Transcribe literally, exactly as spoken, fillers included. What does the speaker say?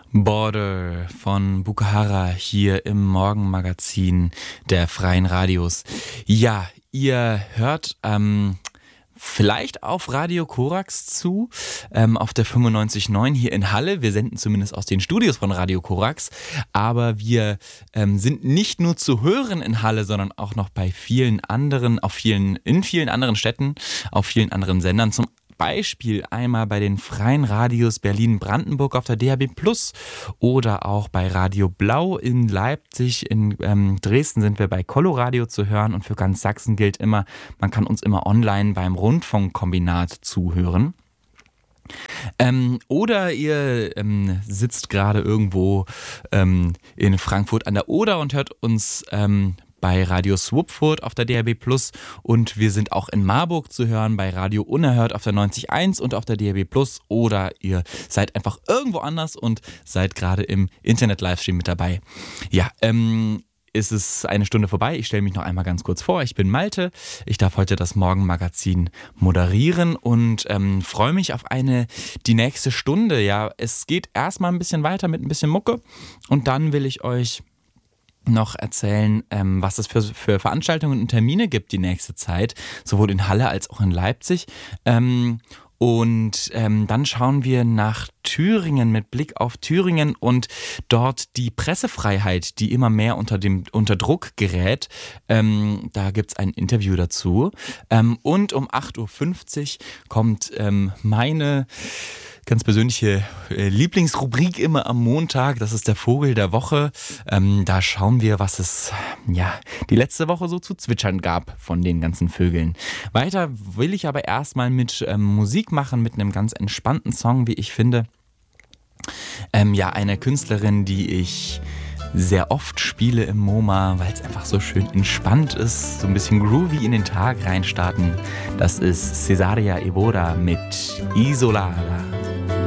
Border von Bukahara hier im Morgenmagazin der Freien Radios. Ja, ihr hört ähm, vielleicht auf Radio Korax zu, ähm, auf der fünfundneunzig Komma neun hier in Halle. Wir senden zumindest aus den Studios von Radio Korax, aber wir ähm, sind nicht nur zu hören in Halle, sondern auch noch bei vielen anderen, auf vielen, in vielen anderen Städten, auf vielen anderen Sendern. Zum Beispiel einmal bei den Freien Radios Berlin-Brandenburg auf der D A B Plus oder auch bei Radio Blau in Leipzig. In ähm, Dresden sind wir bei Coloradio zu hören und für ganz Sachsen gilt immer, man kann uns immer online beim Rundfunkkombinat zuhören. Ähm, oder ihr ähm, sitzt gerade irgendwo ähm, in Frankfurt an der Oder und hört uns ähm, bei Radio Swupfurt auf der D A B Plus und wir sind auch in Marburg zu hören bei Radio Unerhört auf der neunzig Komma eins und auf der D A B Plus oder ihr seid einfach irgendwo anders und seid gerade im Internet-Livestream mit dabei. Ja, ähm... ist es eine Stunde vorbei. Ich stelle mich noch einmal ganz kurz vor. Ich bin Malte. Ich darf heute das Morgenmagazin moderieren und ähm, freue mich auf eine, die nächste Stunde. Ja, es geht erstmal ein bisschen weiter mit ein bisschen Mucke und dann will ich euch noch erzählen, ähm, was es für, für Veranstaltungen und Termine gibt die nächste Zeit, sowohl in Halle als auch in Leipzig. Ähm, Und ähm, dann schauen wir nach Thüringen mit Blick auf Thüringen und dort die Pressefreiheit, die immer mehr unter, dem, unter Druck gerät. Ähm, da gibt es ein Interview dazu. Ähm, und um acht Uhr fünfzig kommt ähm, meine ganz persönliche äh, Lieblingsrubrik immer am Montag. Das ist der Vogel der Woche. Ähm, da schauen wir, was es ja die letzte Woche so zu zwitschern gab von den ganzen Vögeln. Weiter will ich aber erstmal mit ähm, Musik machen, mit einem ganz entspannten Song, wie ich finde. Ähm, ja, eine Künstlerin, die ich sehr oft spiele im MoMA, weil es einfach so schön entspannt ist, so ein bisschen groovy in den Tag reinstarten. Das ist Cesaria Evora mit Isolada.